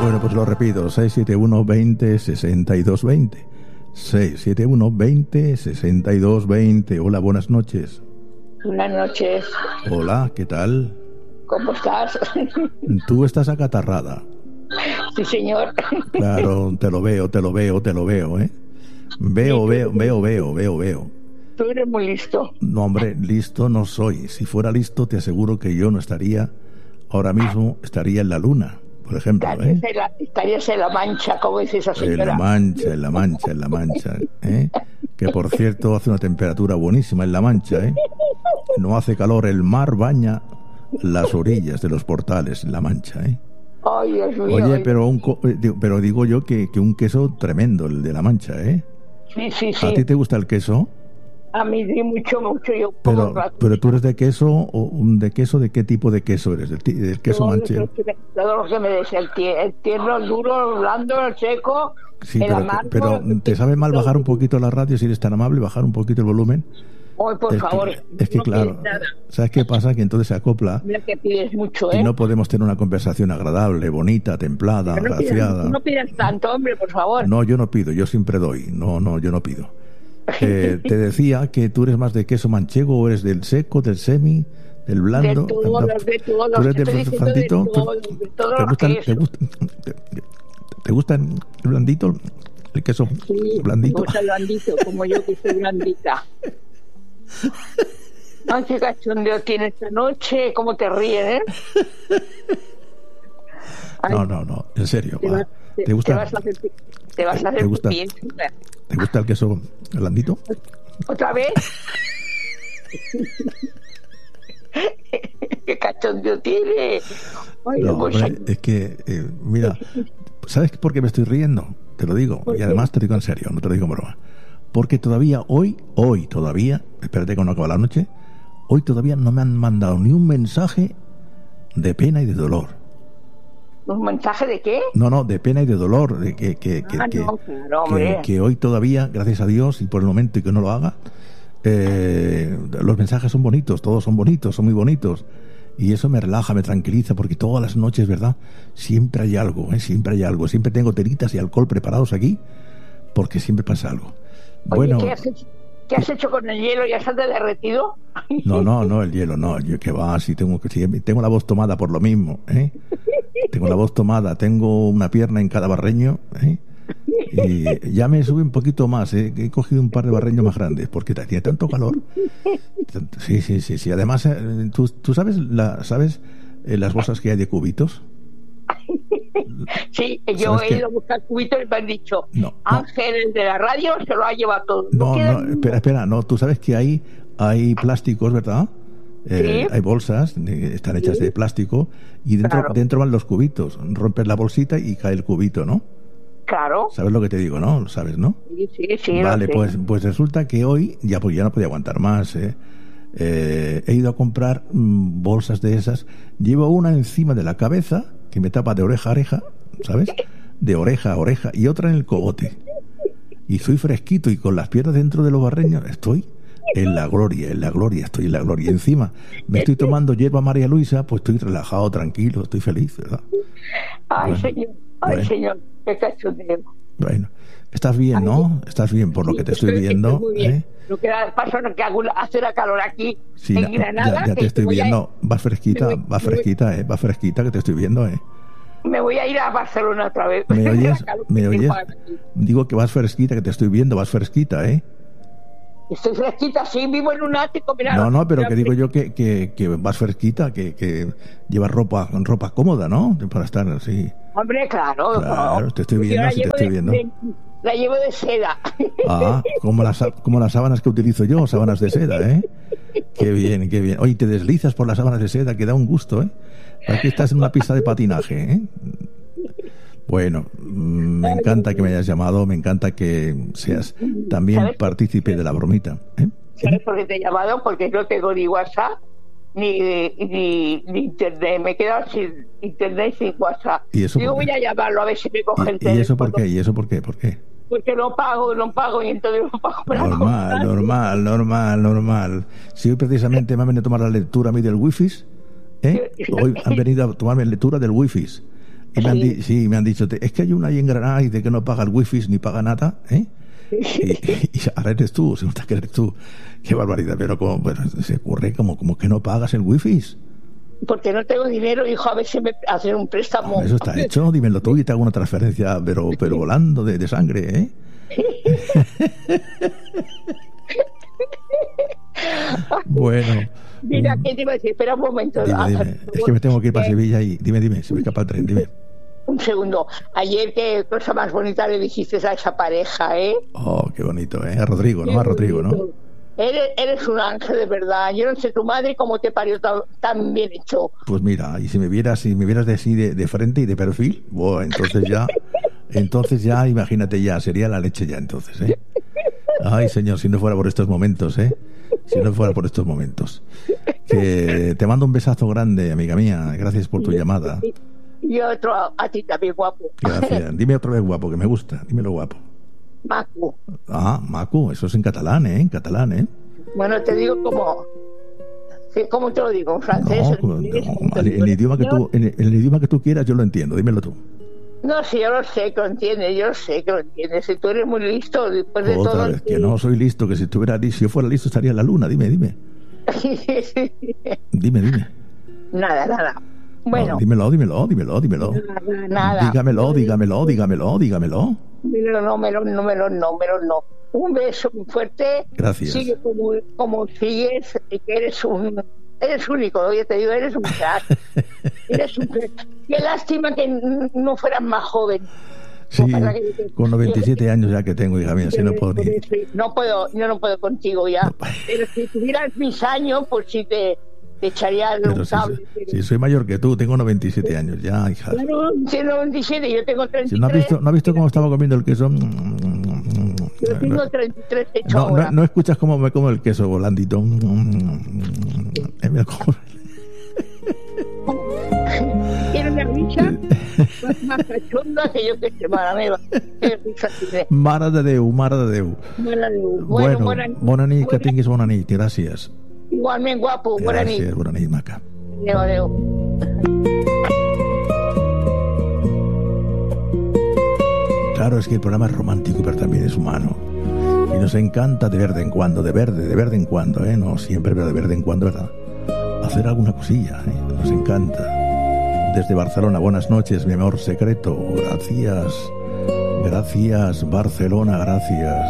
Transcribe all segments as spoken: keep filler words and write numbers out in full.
Bueno, pues lo repito, seis siete uno veinte sesenta y dos veinte. seis siete uno veinte sesenta y dos veinte. Hola, buenas noches. Buenas noches. Hola, ¿qué tal? ¿Cómo estás? Tú estás acatarrada. Sí, señor. Claro, te lo veo, te lo veo, te lo veo, ¿eh? Veo, veo, veo, veo, veo, veo. Tú eres muy listo. No, hombre, listo no soy. Si fuera listo, te aseguro que yo no estaría, ahora mismo estaría en la luna, por ejemplo, ¿eh? Estarías en la, estarías en la Mancha, como dice esa señora. En la Mancha, en la Mancha, en la Mancha, ¿eh? Que por cierto hace una temperatura buenísima en la Mancha, ¿eh? No hace calor, el mar baña las orillas de los portales en la Mancha, ¿eh? Ay, Dios mío. Oye, pero, un co- pero digo yo que, que un queso tremendo, el de la Mancha, ¿eh? Sí, sí, sí. ¿A ti te gusta el queso? A mí sí, mucho, mucho. Yo como Pero, un rato. pero tú eres de queso, o de queso, ¿de qué tipo de queso eres? ¿Del, ti- del queso Todo lo manchego? que me- Todo lo que me des, el, tie- el tierno, el duro, el blando, el seco, Sí, el pero, amargo. pero ¿te sabe mal bajar un poquito la radio si eres tan amable, bajar un poquito el volumen? Ay, por es favor. que, es que no claro, pides nada. ¿sabes qué pasa? Que entonces se acopla Mira que pides mucho, ¿eh? y no podemos tener una conversación agradable, bonita, templada, Pero no, graciada. pidas, no pidas tanto, hombre, por favor. No, yo no pido, yo siempre doy. No, no, yo no pido. Eh, te decía que tú eres más de queso manchego, o eres del seco, del semi, del blando. De todos, de todos. ¿Tú eres Te del estoy diciendo de blandito? ¿Tú- todos, de todos ¿Te los gustan, te, quesos. gusta, te, te gustan el blandito? El queso Sí, blandito. me gusta el blandito, como yo que soy blandita. Ay, qué cachondeo tiene esta noche, cómo te ríes, ¿eh? Ay, No, no, no, en serio. te, va. vas- te- ¿Te gusta, te vas a hacer, pi- te vas a te hacer gusta? pipí encima. ¿Te gusta el queso blandito? ¿Otra vez? ¿Qué cachondeo tiene? Ay, No, pues, hombre, es que, eh, mira, ¿sabes por qué me estoy riendo? Te lo digo, ¿Por y qué? además te digo en serio, no te lo digo en broma. Porque todavía hoy, hoy todavía, espérate que no acaba la noche, hoy todavía no me han mandado ni un mensaje de pena y de dolor. ¿un mensaje de qué? No, no, de pena y de dolor, de que, que, que, Ah, que- no, claro, que- hombre. que hoy todavía, gracias a Dios, y por el momento y que no lo haga, eh, los mensajes son bonitos, todos son bonitos, son muy bonitos. Y eso me relaja, me tranquiliza, porque todas las noches, ¿verdad? Siempre hay algo, ¿eh? Siempre hay algo. Siempre tengo telitas y alcohol preparados aquí, porque siempre pasa algo. Oye, Bueno, ¿qué has hecho? ¿Qué has hecho con el hielo? ¿Ya se te ha derretido? no, no, no, el hielo, no. Yo que va, si tengo, que- si tengo la voz tomada por lo mismo, ¿eh? Tengo la voz tomada, tengo una pierna en cada barreño, ¿eh? Y ya me sube un poquito más, ¿eh? He cogido un par de barreños más grandes, porque tiene tanto calor. Sí, sí, sí, sí. Además, eh, ¿tú, tú sabes, la, sabes eh, las bolsas que hay de cubitos? Sí, yo ¿Sabes he qué? ido a buscar cubitos y me han dicho, No, no. Ángel, el de la radio, se lo ha llevado todo. No, queda no, ninguno. espera, espera, no, tú sabes que hay, hay plásticos, ¿verdad? Eh, Sí. Hay bolsas, eh, están hechas de plástico, y dentro, Claro. dentro van los cubitos. Rompes la bolsita y cae el cubito, ¿no? Claro, ¿Sabes lo que te digo, no? Lo sabes, ¿no? sí, sí, sí. lo Vale, sé. pues, pues resulta que hoy ya, pues ya no podía aguantar más. ¿eh? Eh, he ido a comprar mm, bolsas de esas. Llevo una encima de la cabeza que me tapa de oreja a oreja, ¿sabes? De oreja a oreja, y otra en el cogote. Y soy fresquito y con las piernas dentro de los barreños estoy en la gloria, en la gloria, estoy en la gloria. Encima me estoy tomando hierba María Luisa, pues estoy relajado, tranquilo, estoy feliz, ¿verdad? Ay, Bueno, señor, ay, bueno. señor, qué cachondeo. Bueno, estás bien, ¿no? Estás bien por lo que te estoy viendo, muy bien. ¿eh? Lo que da paso es que hago- hace la calor aquí Sí, en ya, Granada. ya- ya que te estoy voy a- viendo. Vas fresquita, me voy- vas me voy- fresquita, eh, vas fresquita que te estoy viendo, eh. Me voy a ir a Barcelona otra vez. ¿Me La oyes? calor que ¿Me tengo oyes? aquí. Digo que vas fresquita, que te estoy viendo, vas fresquita, eh. Estoy fresquita, sí, vivo en un ático, mira. No, no, pero mira, que digo yo que, que, que vas fresquita, que, que llevas ropa, ropa cómoda, ¿no? Para estar así. Hombre, claro. Claro, te estoy Yo viendo, la sí te llevo estoy de- viendo. de- la llevo de seda. Ah, como las, sa- como las sábanas que utilizo yo, sábanas de seda, ¿eh? Qué bien, qué bien. Oye, te deslizas por las sábanas de seda, que da un gusto, ¿eh? Aquí estás en una pista de patinaje, ¿eh? Bueno, mm, me encanta que me hayas llamado, me encanta que seas también ¿Sabes? partícipe de la bromita, ¿eh? ¿Sabes por qué te he llamado? Porque no tengo ni WhatsApp ni, ni, ni internet. Me he quedado sin internet y sin WhatsApp. ¿Y eso Digo, por qué? voy a llamarlo a ver si me coge el ¿Y, y teléfono. eso por qué? ¿Y eso por qué? ¿Por qué? Porque no pago, no pago y entonces no pago para Normal, comprar. normal, normal, normal. Si hoy precisamente me han venido a tomar la lectura a mí del wifi, ¿eh? Hoy han venido a tomarme lectura del wifi. Y me han di- sí, me han dicho, es que hay una ahí en Granada y de que no paga el wifi ni paga nada, ¿eh? Y, y ahora eres tú, se nota que eres tú. Qué barbaridad, pero como, bueno, se ocurre como, como que no pagas el wifi. Porque no tengo dinero, hijo, a ver si me hacen un préstamo. Hombre, eso está hecho, dímelo tú y te hago una transferencia, pero, pero volando de, de sangre, ¿eh? Bueno. Mira, ¿qué te iba a decir? Espera un momento. Dime, dime. Es que me tengo que ir para Sevilla y dime, dime, se me escapa el tren, dime. Un segundo. Ayer, qué cosa más bonita le dijiste a esa pareja, ¿eh? Oh, qué bonito, ¿eh? A Rodrigo, ¿no? A Rodrigo, ¿no? Eres, eres un ángel de verdad. Yo no sé tu madre cómo te parió tan, tan bien hecho. Pues mira, y si me vieras, si me vieras de así de, de frente y de perfil, bueno, entonces ya, entonces ya, imagínate ya, sería la leche ya entonces, ¿eh? Ay, señor, si no fuera por estos momentos, ¿eh? Si no fuera por estos momentos. Que te mando un besazo grande, amiga mía. Gracias por tu llamada. Y otro a, a ti también, guapo. Gracias. Dime otra vez guapo, que me gusta. Dímelo guapo. Macu. Ah, Macu, eso es en catalán, ¿eh? En catalán, ¿eh? Bueno, te digo como... ¿Cómo te lo digo? En francés. No, en, inglés, no, el, el idioma que tú, en el, el idioma que tú quieras, yo lo entiendo. Dímelo tú. No, sí, yo lo sé que lo entiendes, yo lo sé que lo entiendes. Si tú eres muy listo, después de Otra todo... vez, que no soy listo, que si estuviera listo, si yo fuera listo estaría en la luna. Dime, dime. Dime, dime. Nada, nada. Bueno. No, dímelo, dímelo, dímelo, dímelo. Nada, nada. Dígamelo, dígamelo, dígamelo, dígamelo. Dímelo, no, melo, no, melo, no, melo, no. Un beso muy fuerte. Gracias. Sigue como, como sigues, que eres un... Eres único, oye, te digo, eres un crack. Eres un crack. Qué lástima que no fueras más joven. Sí, con los veintisiete años ya que tengo, hija mía, si no puedo ni... No puedo, yo no puedo contigo ya. No. Pero si tuvieras mis años, pues sí te, te echaría un cable. Si, pero... si soy mayor que tú, tengo noventa y siete años ya, hija. Claro, tengo noventa y siete, yo tengo treinta y tres. Si no has visto, ¿no has visto cómo estaba comiendo el queso? Yo tengo treinta y tres hecho no, ahora. No, no escuchas cómo me como el queso volandito. Tiene una risa más, más cachonda que yo que sé, mara meva. Qué risa tiene. Mare de Déu, mare de Déu. Mare de Déu. Bueno, bona nit, bona nit que tinguis bona nit. Gràcies. Igualment, guapo. Bona nit. Gràcies, bona nit, maca. Adéu, adéu. Claro, es que el programa es romántico, pero también es humano. Y nos encanta de verde en cuando, de verde, de verde en cuando, ¿eh? No siempre, pero de verde en cuando, ¿verdad? Hacer alguna cosilla, ¿eh? Nos encanta. Desde Barcelona, buenas noches, mi amor secreto. Gracias. Gracias, Barcelona, gracias.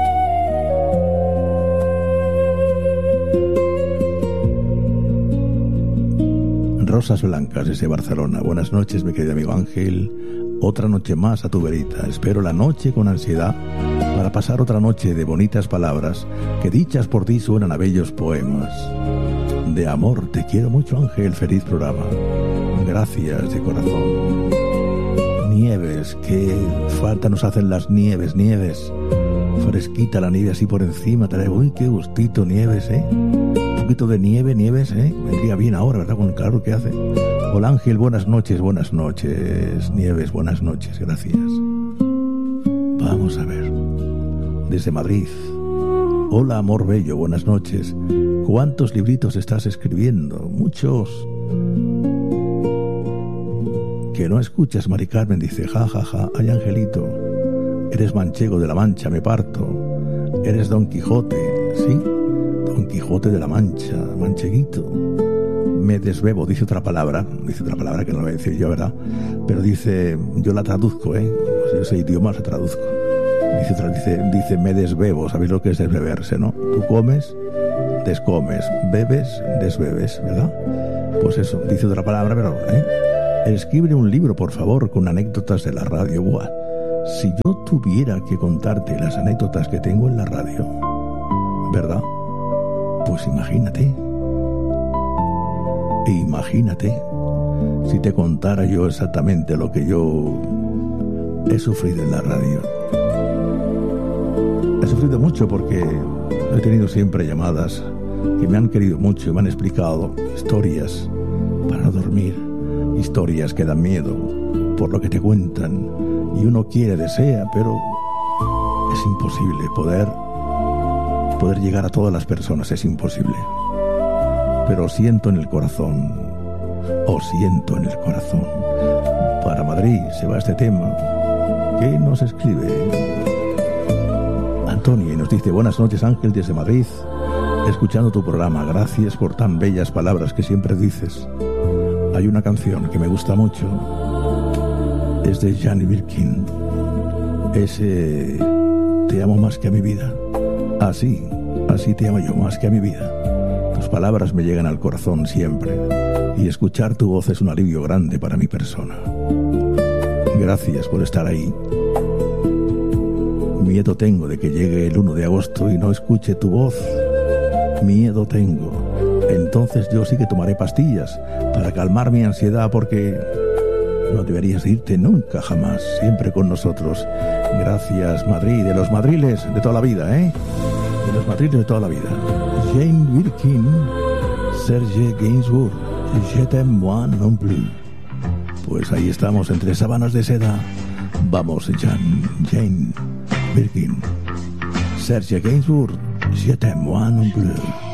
Rosas blancas desde Barcelona. Buenas noches, mi querido amigo Ángel. Otra noche más a tu verita. Espero la noche con ansiedad para pasar otra noche de bonitas palabras que dichas por ti suenan a bellos poemas. De amor, te quiero mucho, Ángel. Feliz programa. Gracias de corazón. Nieves, qué falta nos hacen las nieves, nieves. Fresquita la nieve así por encima. Te uy, qué gustito, nieves, ¿eh? Un poquito de nieve, nieves, ¿eh? Vendría bien ahora, ¿verdad? Con el calor que hace. Hola, Ángel, buenas noches, buenas noches. Nieves, buenas noches, gracias. Vamos a ver. Desde Madrid. Hola, amor bello, buenas noches. ¿Cuántos libritos estás escribiendo? Muchos. Que no escuchas, Mari Carmen, dice, ja, ja, ja, ay, Angelito. Eres manchego de la Mancha, me parto. Eres Don Quijote, ¿sí? Don Quijote de la Mancha, mancheguito. Me desbebo, dice otra palabra, dice otra palabra que no la voy a decir yo, ¿verdad? Pero dice, yo la traduzco, ¿eh? Pues ese idioma la traduzco. Dice, otra, dice, dice, me desbebo, ¿sabéis lo que es desbeberse, no? Tú comes, descomes, bebes, desbebes, ¿verdad? Pues eso, dice otra palabra, pero, ¿eh? Escribe un libro, por favor, con anécdotas de la radio. Buah. Si yo tuviera que contarte las anécdotas que tengo en la radio, ¿verdad? Pues imagínate. E imagínate si te contara yo exactamente lo que yo he sufrido en la radio. He sufrido mucho porque he tenido siempre llamadas que me han querido mucho y me han explicado historias para no dormir, historias que dan miedo por lo que te cuentan y uno quiere, desea, pero es imposible poder poder llegar a todas las personas, es imposible. Pero siento en el corazón, o siento en el corazón, para Madrid Madrid se va este tema. ¿Qué nos escribe? Antonio nos dice: buenas noches, Ángel, desde Madrid, escuchando tu programa. Gracias por tan bellas palabras que siempre dices. Hay una canción que me gusta mucho, es de Jane Birkin. Ese te amo más que a mi vida. Así, así te amo yo más que a mi vida. Tus palabras me llegan al corazón siempre, y escuchar tu voz es un alivio grande para mi persona. Gracias por estar ahí. Miedo tengo de que llegue el uno de agosto y no escuche tu voz. Miedo tengo. Entonces yo sí que tomaré pastillas para calmar mi ansiedad, porque no deberías irte nunca, jamás, siempre con nosotros. Gracias, Madrid, de los madriles de toda la vida, ¿eh? De los madriles de toda la vida. Jane Birkin, Serge Gainsbourg, Je t'aime moi non plus. Pues ahí estamos, entre sábanas de seda. Vamos, Jane, Jane Birkin, Serge Gainsbourg, Je t'aime moi non plus.